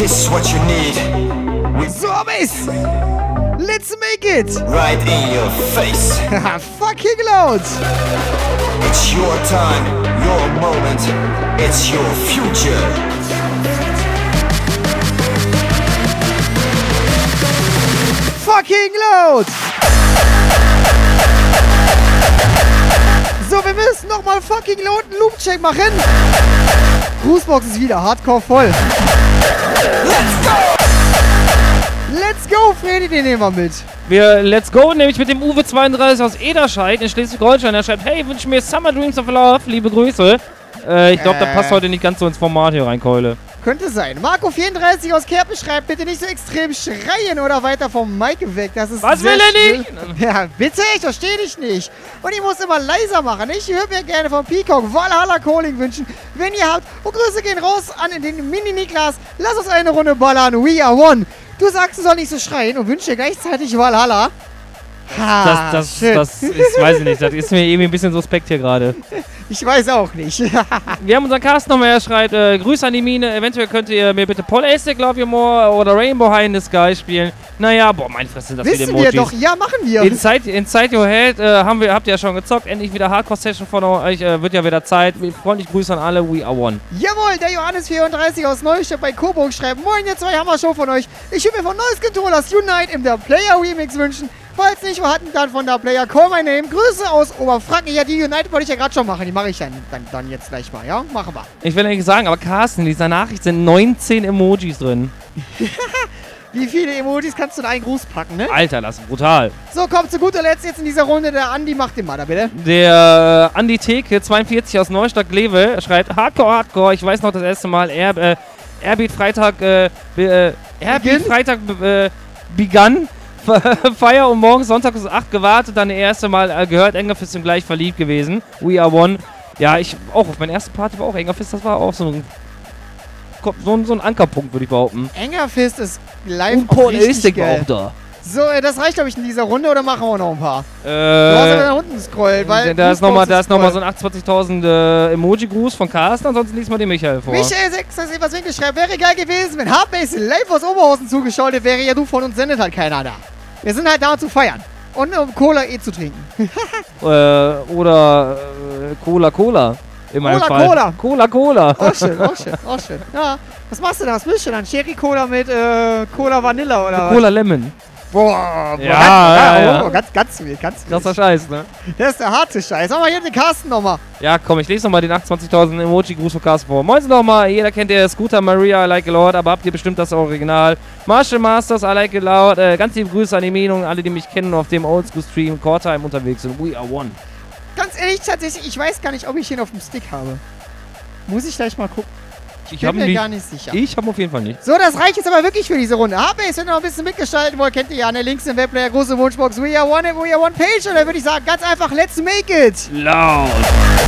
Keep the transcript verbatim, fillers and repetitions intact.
This is what you need. We So, Bass! Let's make it! right in your face. Fucking laut! It's your time, your moment. It's your future. Fucking laut! So, wir müssen nochmal fucking laut einen Loop-Check machen. Grußbox ist wieder hardcore voll. Let's go! Let's go, Freddy, den nehmen wir mit. Wir Let's Go, nämlich mit dem Uwe zweiunddreißig aus Ederscheid in Schleswig-Holstein. Er schreibt, hey, wünsche mir Summer Dreams of Love, liebe Grüße. Äh, ich glaube, Äh. da passt heute nicht ganz so ins Format hier rein, Keule. Könnte sein. Marco vierunddreißig aus Kerpen schreibt, bitte nicht so extrem schreien oder weiter vom Mic weg. Das ist Was sehr will er schlimm. nicht? Ja, bitte, ich verstehe dich nicht. Und ich muss immer leiser machen. Ich würde mir gerne vom Peacock Valhalla Calling wünschen, wenn ihr habt. Und Grüße gehen raus an den Mini-Niklas. Lass uns eine Runde ballern. We are one. Du sagst, du sollst nicht so schreien und wünsche dir gleichzeitig Valhalla. Ha, Das, das, shit. das ist, weiß ich nicht, das ist mir irgendwie ein bisschen suspekt hier gerade. Ich weiß auch nicht. Wir haben unseren Cast nochmal, er schreibt, äh, Grüße an die Mine, eventuell könnt ihr mir bitte Paul Astic, Love You More oder Rainbow High in the Sky spielen. Naja, boah, mein Fresse, das viele Wissen wir Emojis. doch. Ja, machen wir. Inside, Inside Your Head äh, haben wir, habt ihr ja schon gezockt, endlich wieder Hardcore-Session von euch, äh, wird ja wieder Zeit. Freundliche Grüße an alle, we are one. Jawohl, der Johannes vierunddreißig aus Neustadt bei Coburg schreibt, moin, ihr zwei Hammer-Show von euch. Ich würde mir von Neues Controllers Unite im der Player Remix wünschen. Falls nicht, wir hatten dann von der Player Call My Name. Grüße aus Oberfranken. Ja, die Unite wollte ich ja gerade schon machen. Die mache ich dann, dann, dann jetzt gleich mal, ja? Machen wir. Ich will eigentlich sagen, aber Carsten, in dieser Nachricht sind neunzehn Emojis drin. Wie viele Emojis kannst du in einen Gruß packen, ne? Alter, das ist brutal. So, kommt zu guter Letzt jetzt in dieser Runde. Der Andi macht den mal da, bitte. Der äh, Andi Theke, zweiundvierzig aus Neustadt-Glewe, schreibt, Hardcore, Hardcore, ich weiß noch das erste Mal, er, äh, Airbeat Freitag, äh, be, äh, Airbeat Beginn? Freitag, äh, begann. Feier und morgens Sonntag bis acht gewartet, dann das erste Mal äh, gehört, Engerfist und gleich verliebt gewesen. We are one. Ja, ich auch, auf meiner ersten Party war auch Engerfist, das war auch so ein, so ein, so ein Ankerpunkt, würde ich behaupten. Engerfist ist live Und auch Paul richtig Astic war geil. auch da. So, äh, das reicht, glaube ich, in dieser Runde. Oder machen wir noch ein paar? Äh, Du hast ja nach unten scrollt, weil... da ist Grußbox nochmal noch voll. so ein achtundzwanzigtausend äh, Emoji-Gruß von Carsten, ansonsten liest mal den Michael vor. Michael sechs, das etwas Winkel schreibt, wäre geil gewesen, wenn Hardbase live aus Oberhausen zugeschaltet wäre. Ja, du, von uns sendet halt keiner da. Wir sind halt da, um zu feiern. Und um Cola eh zu trinken. äh, oder äh, Cola Cola. In meinem Cola, Fall. Cola. Cola Cola. Auch schön, auch schön, auch schön. Ja, was machst du da? Was willst du dann? Cherry Cola mit äh, Cola Vanilla oder Cola Lemon. was? Boah, boah, Ja, ganz, ja, ja. Oh, ganz, ganz wild, ganz wild. Krasser Scheiß, ne? Das ist der harte Scheiß. Machen wir hier den Carsten nochmal. Ja, komm, ich lese nochmal den achtundzwanzigtausend Emoji-Gruß von Carsten vor. Moin nochmal, jeder kennt ja Scooter Maria, I like it loud, aber habt ihr bestimmt das Original. Marshall Masters, I like it loud. Äh, ganz liebe Grüße an die Meinung, alle, die mich kennen, auf dem Oldschool-Stream, Core-Time unterwegs sind. We are one. Ganz ehrlich, tatsächlich, ich weiß gar nicht, ob ich ihn auf dem Stick habe. Muss ich gleich mal gucken. Ich Bin habe mir nicht. gar nicht sicher. Ich habe auf jeden Fall nicht. So, das reicht jetzt aber wirklich für diese Runde. Hardbase, wenn ihr noch ein bisschen mitgestalten wollt, kennt ihr ja an der Links im Webplayer, große Wunschbox, We Are One and We Are One Page. Und dann würde ich sagen, ganz einfach, let's make it! Laut.